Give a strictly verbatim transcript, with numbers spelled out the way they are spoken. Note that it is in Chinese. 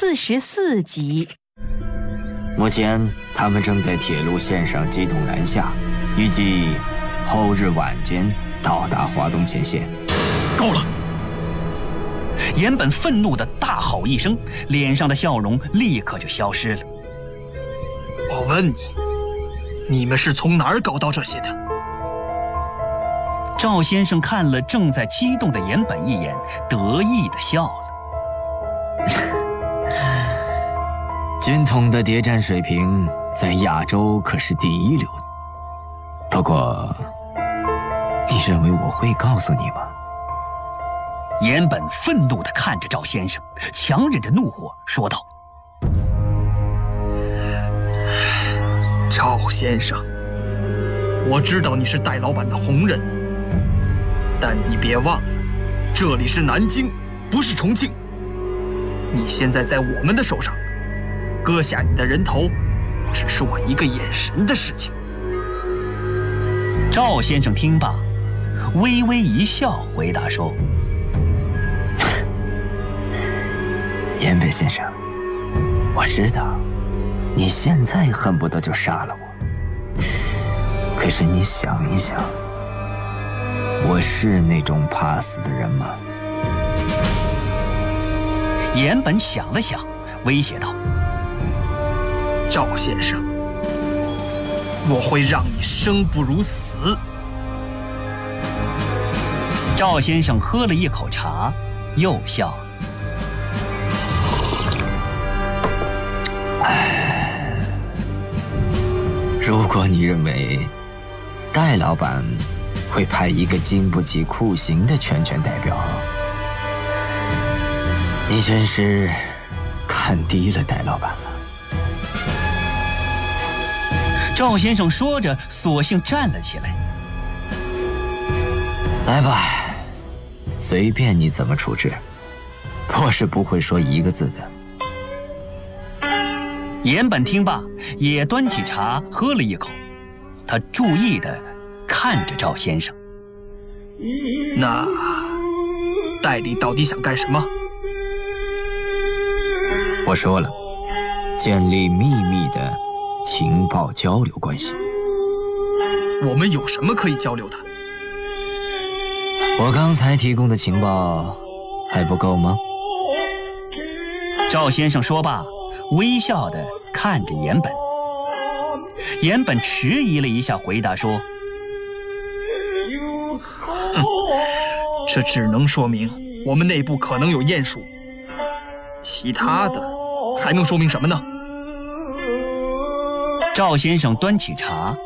四十四集。 目前他们正在铁路线上机动南下，预计后日晚间到达华东前线。 够了！ 岩本愤怒地大吼一声，脸上的笑容立刻就消失了。 我问你，你们是从哪儿搞到这些的？ 赵先生看了正在激动的岩本一眼，得意地笑了。 军统的谍战水平在亚洲可是第一流的，不过，你认为我会告诉你吗？ 岩本愤怒地看着赵先生，强忍着怒火说道：“ 赵先生，我知道你是戴老板的红人，但你别忘了，这里是南京，不是重庆。你现在在我们的手上，割下你的人头，只是我一个眼神的事情。” 赵先生听罢，微微一笑，回答说：“ 岩本先生，我知道你现在恨不得就杀了我，可是你想一想，我是那种怕死的人吗？” 岩本想了想，威胁道：“ 赵先生，我会让你生不如死。” 赵先生喝了一口茶，又笑了。 如果你认为戴老板会派一个经不起酷刑的拳拳代表，你真是看低了戴老板了。 赵先生说着，索性站了起来。 来吧，随便你怎么处置，我是不会说一个字的。 岩本听罢，也端起茶喝了一口，他注意地看着赵先生。 那戴理到底想干什么？ 我说了，建立秘密的情报交流关系。 我们有什么可以交流的？ 我刚才提供的情报还不够吗？ 赵先生说罢，微笑地看着岩本。岩本迟疑了一下，回答说：“ 哼，这只能说明我们内部可能有鼹鼠，其他的还能说明什么呢？” 赵先生端起茶，